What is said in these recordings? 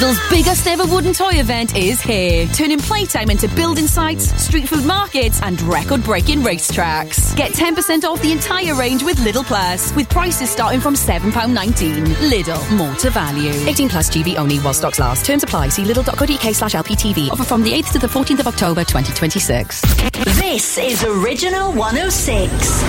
Lidl's biggest ever wooden toy event is here, turning playtime into building sites, street food markets and record-breaking racetracks. Get 10% off the entire range with Lidl Plus, with prices starting from £7.19. Lidl, more to value. 18 plus GB only while stocks last. Terms apply. See lidl.co.uk/LPTV. Offer from the 8th to the 14th of October 2026. This is Original 106.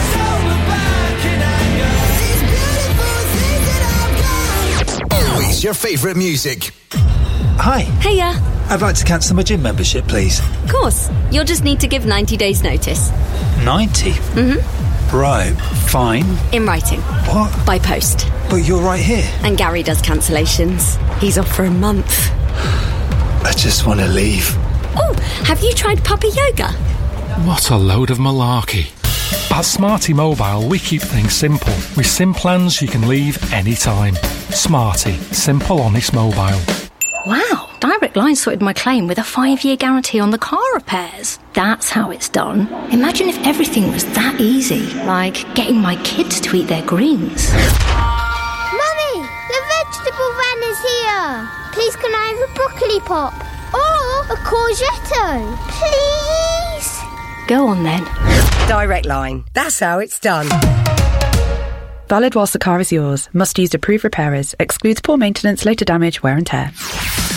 Always your favourite music. Hi. Hiya. I'd like to cancel my gym membership, please. Of course. You'll just need to give 90 days notice. 90? Mm-hmm. Right, fine. In writing. What? By post. But you're right here. And Gary does cancellations. He's off for a month. I just want to leave. Oh, have you tried puppy yoga? What a load of malarkey. At Smarty Mobile, we keep things simple. With SIM plans you can leave anytime. Smarty. Simple, honest mobile. Wow, Direct Line sorted my claim with a 5-year guarantee on the car repairs. That's how it's done. Imagine if everything was that easy, like getting my kids to eat their greens. Mummy, the vegetable van is here. Please can I have a broccoli pop? Or a courgette? Please? Go on then. Direct Line. That's how it's done. Valid whilst the car is yours. Must use approved repairers. Excludes poor maintenance, later damage, wear and tear.